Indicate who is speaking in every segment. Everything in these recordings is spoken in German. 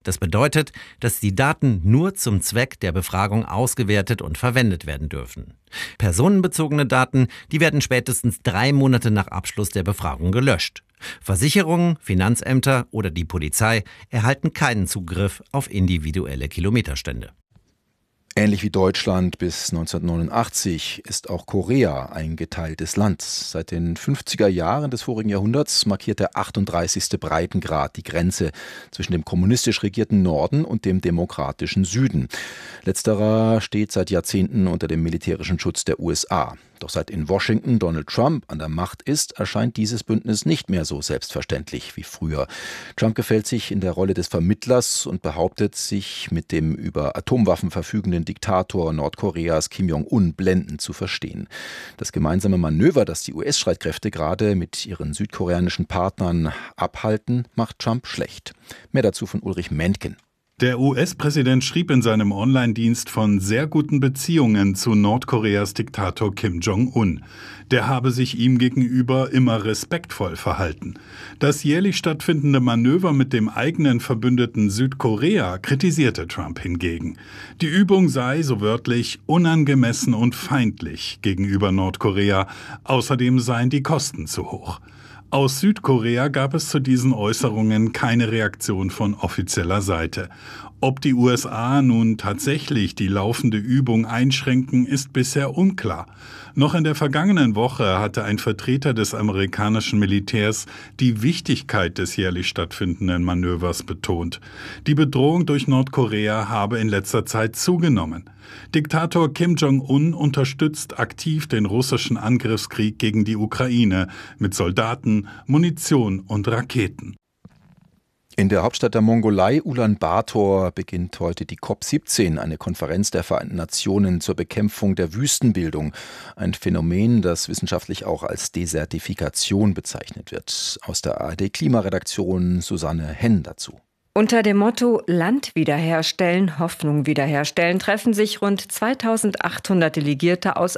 Speaker 1: Das bedeutet, dass die Daten nur zum Zweck der Befragung ausgewertet und verwendet werden dürfen. Personenbezogene Daten, die werden spätestens 3 Monate nach Abschluss der Befragung gelöscht. Versicherungen, Finanzämter oder die Polizei erhalten keinen Zugriff auf individuelle Kilometerstände.
Speaker 2: Ähnlich wie Deutschland bis 1989 ist auch Korea ein geteiltes Land. Seit den 50er Jahren des vorigen Jahrhunderts markiert der 38. Breitengrad die Grenze zwischen dem kommunistisch regierten Norden und dem demokratischen Süden. Letzterer steht seit Jahrzehnten unter dem militärischen Schutz der USA. Doch seit in Washington Donald Trump an der Macht ist, erscheint dieses Bündnis nicht mehr so selbstverständlich wie früher. Trump gefällt sich in der Rolle des Vermittlers und behauptet, sich mit dem über Atomwaffen verfügenden Diktator Nordkoreas Kim Jong-un blendend zu verstehen. Das gemeinsame Manöver, das die US-Streitkräfte gerade mit ihren südkoreanischen Partnern abhalten, macht Trump schlecht. Mehr dazu von Ulrich Mentgen.
Speaker 3: Der US-Präsident schrieb in seinem Online-Dienst von sehr guten Beziehungen zu Nordkoreas Diktator Kim Jong-un. Der habe sich ihm gegenüber immer respektvoll verhalten. Das jährlich stattfindende Manöver mit dem eigenen Verbündeten Südkorea kritisierte Trump hingegen. Die Übung sei, so wörtlich, unangemessen und feindlich gegenüber Nordkorea. Außerdem seien die Kosten zu hoch. Aus Südkorea gab es zu diesen Äußerungen keine Reaktion von offizieller Seite. Ob die USA nun tatsächlich die laufende Übung einschränken, ist bisher unklar. Noch in der vergangenen Woche hatte ein Vertreter des amerikanischen Militärs die Wichtigkeit des jährlich stattfindenden Manövers betont. Die Bedrohung durch Nordkorea habe in letzter Zeit zugenommen. Diktator Kim Jong-un unterstützt aktiv den russischen Angriffskrieg gegen die Ukraine mit Soldaten, Munition und Raketen.
Speaker 2: In der Hauptstadt der Mongolei, Ulaanbaatar, beginnt heute die COP17, eine Konferenz der Vereinten Nationen zur Bekämpfung der Wüstenbildung. Ein Phänomen, das wissenschaftlich auch als Desertifikation bezeichnet wird. Aus der ARD-Klimaredaktion Susanne Henn dazu.
Speaker 4: Unter dem Motto Land wiederherstellen, Hoffnung wiederherstellen treffen sich rund 2800 Delegierte aus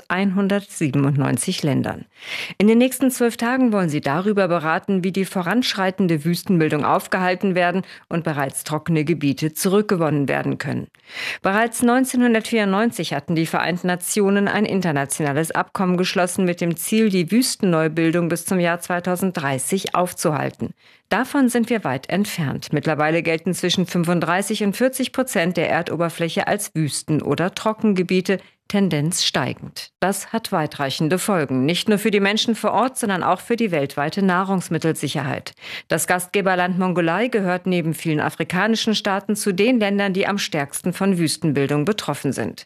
Speaker 4: 197 Ländern. In den nächsten 12 Tagen wollen sie darüber beraten, wie die voranschreitende Wüstenbildung aufgehalten werden und bereits trockene Gebiete zurückgewonnen werden können. Bereits 1994 hatten die Vereinten Nationen ein internationales Abkommen geschlossen mit dem Ziel, die Wüstenneubildung bis zum Jahr 2030 aufzuhalten. Davon sind wir weit entfernt. Mittlerweile gelten zwischen 35% und 40% der Erdoberfläche als Wüsten- oder Trockengebiete, Tendenz steigend. Das hat weitreichende Folgen, nicht nur für die Menschen vor Ort, sondern auch für die weltweite Nahrungsmittelsicherheit. Das Gastgeberland Mongolei gehört neben vielen afrikanischen Staaten zu den Ländern, die am stärksten von Wüstenbildung betroffen sind.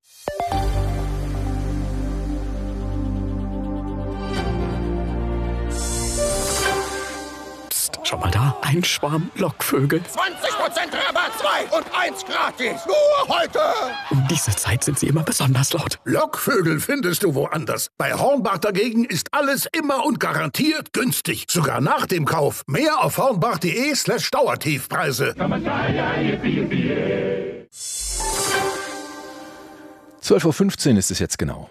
Speaker 5: Schau mal da, ein Schwarm Lockvögel.
Speaker 6: 20% Rabatt, 2 und 1 gratis. Nur heute.
Speaker 5: Um diese Zeit sind sie immer besonders laut.
Speaker 6: Lockvögel findest du woanders. Bei Hornbach dagegen ist alles immer und garantiert günstig. Sogar nach dem Kauf. Mehr auf hornbach.de/Dauertiefpreise.
Speaker 2: 12:15 Uhr ist es jetzt genau.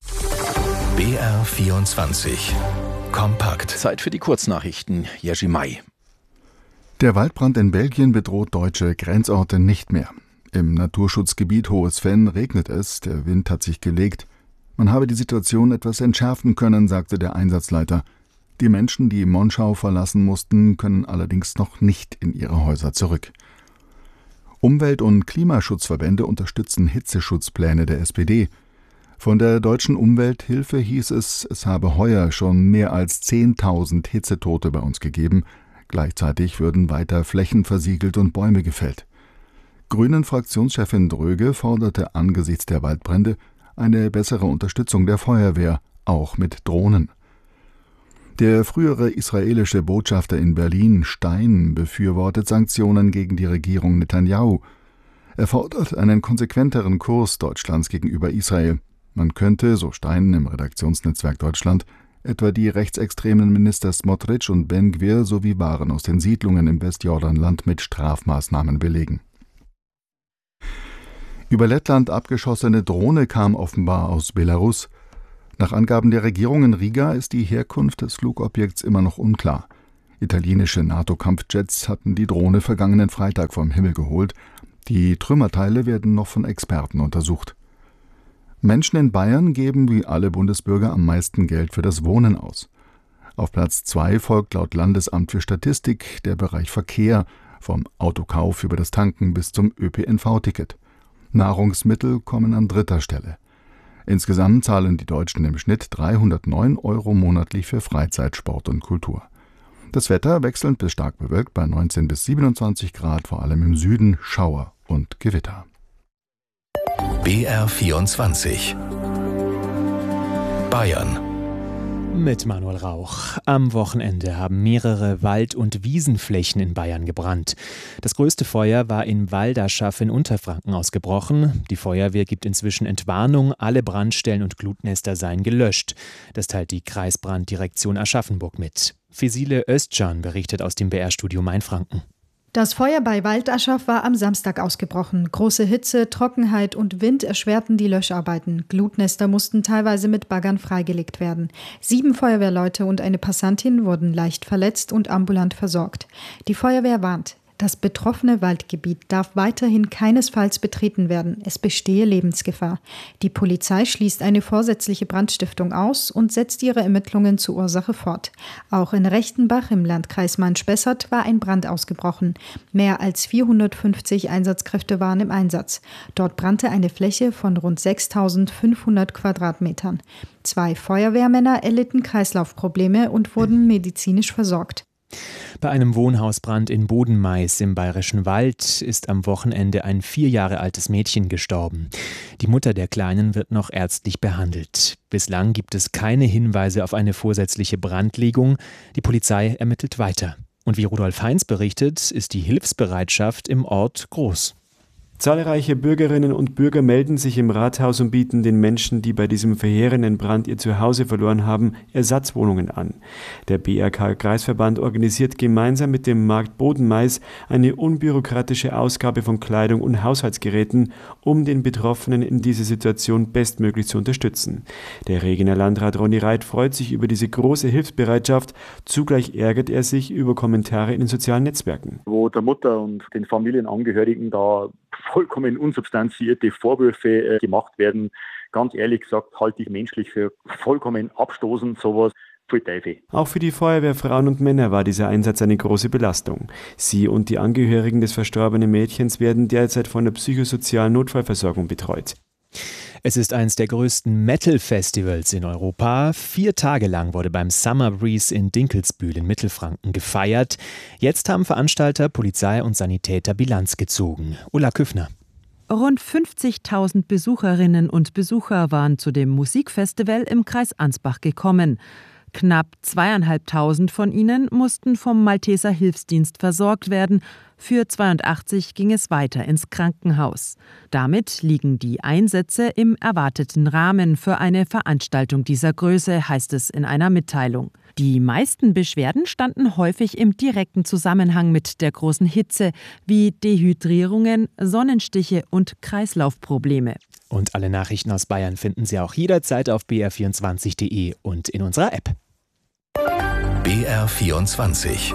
Speaker 7: BR24 Kompakt.
Speaker 2: Zeit für die Kurznachrichten. Jerzy May.
Speaker 8: Der Waldbrand in Belgien bedroht deutsche Grenzorte nicht mehr. Im Naturschutzgebiet Hohes Venn regnet es, der Wind hat sich gelegt. Man habe die Situation etwas entschärfen können, sagte der Einsatzleiter. Die Menschen, die Monschau verlassen mussten, können allerdings noch nicht in ihre Häuser zurück. Umwelt- und Klimaschutzverbände unterstützen Hitzeschutzpläne der SPD. Von der Deutschen Umwelthilfe hieß es, es habe heuer schon mehr als 10.000 Hitzetote bei uns gegeben. Gleichzeitig würden weiter Flächen versiegelt und Bäume gefällt. Grünen-Fraktionschefin Dröge forderte angesichts der Waldbrände eine bessere Unterstützung der Feuerwehr, auch mit Drohnen. Der frühere israelische Botschafter in Berlin, Stein, befürwortet Sanktionen gegen die Regierung Netanyahu. Er fordert einen konsequenteren Kurs Deutschlands gegenüber Israel. Man könnte, so Stein im Redaktionsnetzwerk Deutschland, etwa die rechtsextremen Minister Smotrich und Ben-Gvir sowie Waren aus den Siedlungen im Westjordanland mit Strafmaßnahmen belegen. Über Lettland abgeschossene Drohne kam offenbar aus Belarus. Nach Angaben der Regierung in Riga ist die Herkunft des Flugobjekts immer noch unklar. Italienische NATO-Kampfjets hatten die Drohne vergangenen Freitag vom Himmel geholt. Die Trümmerteile werden noch von Experten untersucht. Menschen in Bayern geben wie alle Bundesbürger am meisten Geld für das Wohnen aus. Auf Platz 2 folgt laut Landesamt für Statistik der Bereich Verkehr, vom Autokauf über das Tanken bis zum ÖPNV-Ticket. Nahrungsmittel kommen an 3. Stelle. Insgesamt zahlen die Deutschen im Schnitt 309 € monatlich für Freizeit, Sport und Kultur. Das Wetter wechselnd bis stark bewölkt bei 19 bis 27 Grad, vor allem im Süden Schauer und Gewitter.
Speaker 7: BR24 Bayern.
Speaker 9: Mit Manuel Rauch. Am Wochenende haben mehrere Wald- und Wiesenflächen in Bayern gebrannt. Das größte Feuer war in Walderschaff in Unterfranken ausgebrochen. Die Feuerwehr gibt inzwischen Entwarnung, alle Brandstellen und Glutnester seien gelöscht. Das teilt die Kreisbranddirektion Aschaffenburg mit. Fesile Özcan berichtet aus dem BR-Studio Mainfranken.
Speaker 10: Das Feuer bei Walderschaff war am Samstag ausgebrochen. Große Hitze, Trockenheit und Wind erschwerten die Löscharbeiten. Glutnester mussten teilweise mit Baggern freigelegt werden. 7 Feuerwehrleute und eine Passantin wurden leicht verletzt und ambulant versorgt. Die Feuerwehr warnt: Das betroffene Waldgebiet darf weiterhin keinesfalls betreten werden. Es bestehe Lebensgefahr. Die Polizei schließt eine vorsätzliche Brandstiftung aus und setzt ihre Ermittlungen zur Ursache fort. Auch in Rechtenbach im Landkreis Main-Spessart war ein Brand ausgebrochen. Mehr als 450 Einsatzkräfte waren im Einsatz. Dort brannte eine Fläche von rund 6.500 Quadratmetern. 2 Feuerwehrmänner erlitten Kreislaufprobleme und wurden medizinisch versorgt.
Speaker 9: Bei einem Wohnhausbrand in Bodenmais im Bayerischen Wald ist am Wochenende ein 4 Jahre altes Mädchen gestorben. Die Mutter der Kleinen wird noch ärztlich behandelt. Bislang gibt es keine Hinweise auf eine vorsätzliche Brandlegung. Die Polizei ermittelt weiter. Und wie Rudolf Heinz berichtet, ist die Hilfsbereitschaft im Ort groß.
Speaker 11: Zahlreiche Bürgerinnen und Bürger melden sich im Rathaus und bieten den Menschen, die bei diesem verheerenden Brand ihr Zuhause verloren haben, Ersatzwohnungen an. Der BRK-Kreisverband organisiert gemeinsam mit dem Markt Bodenmais eine unbürokratische Ausgabe von Kleidung und Haushaltsgeräten, um den Betroffenen in dieser Situation bestmöglich zu unterstützen. Der Regener Landrat Ronny Reit freut sich über diese große Hilfsbereitschaft. Zugleich ärgert er sich über Kommentare in den sozialen Netzwerken.
Speaker 12: Wo der Mutter und den Familienangehörigen da vollkommen unsubstanzierte Vorwürfe gemacht werden. Ganz ehrlich gesagt, halte ich menschlich für vollkommen abstoßend sowas.
Speaker 11: Auch für die Feuerwehrfrauen und Männer war dieser Einsatz eine große Belastung. Sie und die Angehörigen des verstorbenen Mädchens werden derzeit von der psychosozialen Notfallversorgung betreut.
Speaker 9: Es ist eines der größten Metal-Festivals in Europa. 4 Tage lang wurde beim Summer Breeze in Dinkelsbühl in Mittelfranken gefeiert. Jetzt haben Veranstalter, Polizei und Sanitäter Bilanz gezogen. Ulla Küffner.
Speaker 13: Rund 50.000 Besucherinnen und Besucher waren zu dem Musikfestival im Kreis Ansbach gekommen. Knapp 2.500 von ihnen mussten vom Malteser Hilfsdienst versorgt werden. Für 82 ging es weiter ins Krankenhaus. Damit liegen die Einsätze im erwarteten Rahmen für eine Veranstaltung dieser Größe, heißt es in einer Mitteilung. Die meisten Beschwerden standen häufig im direkten Zusammenhang mit der großen Hitze, wie Dehydrierungen, Sonnenstiche und Kreislaufprobleme.
Speaker 9: Und alle Nachrichten aus Bayern finden Sie auch jederzeit auf br24.de und in unserer App.
Speaker 7: BR24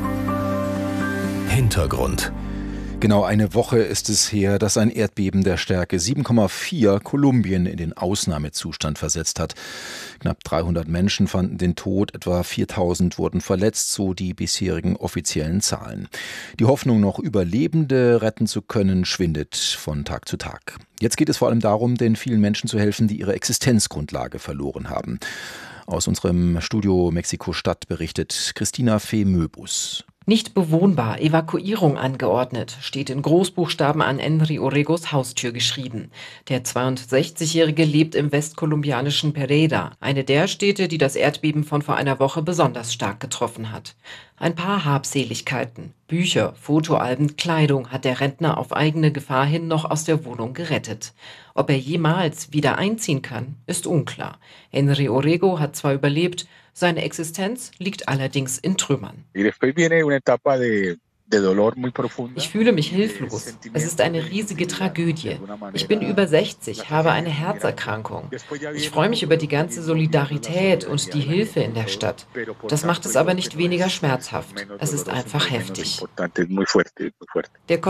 Speaker 7: Hintergrund.
Speaker 2: Genau eine Woche ist es her, dass ein Erdbeben der Stärke 7,4 Kolumbien in den Ausnahmezustand versetzt hat. Knapp 300 Menschen fanden den Tod, etwa 4.000 wurden verletzt, so die bisherigen offiziellen Zahlen. Die Hoffnung, noch Überlebende retten zu können, schwindet von Tag zu Tag. Jetzt geht es vor allem darum, den vielen Menschen zu helfen, die ihre Existenzgrundlage verloren haben. Aus unserem Studio Mexiko-Stadt berichtet Christina Fee-Möbus.
Speaker 14: Nicht bewohnbar, Evakuierung angeordnet, steht in Großbuchstaben an Henry Orregos Haustür geschrieben. Der 62-Jährige lebt im westkolumbianischen Pereira, eine der Städte, die das Erdbeben von vor einer Woche besonders stark getroffen hat. Ein paar Habseligkeiten, Bücher, Fotoalben, Kleidung hat der Rentner auf eigene Gefahr hin noch aus der Wohnung gerettet. Ob er jemals wieder einziehen kann, ist unklar. Henry Orrego hat zwar überlebt, seine Existenz liegt allerdings in Trümmern. Ich fühle mich hilflos. Es ist eine riesige Tragödie. Ich bin über 60, habe eine Herzerkrankung. Ich freue mich über die ganze Solidarität und die Hilfe in der Stadt. Das macht es aber nicht weniger schmerzhaft. Es ist einfach heftig. Der